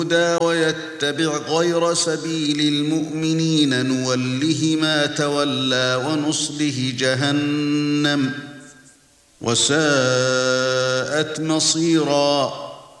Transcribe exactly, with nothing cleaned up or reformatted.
الهدى ويتبع غير سبيل المؤمنين نوله ما تولى ونصله جهنم وساءت مصيرا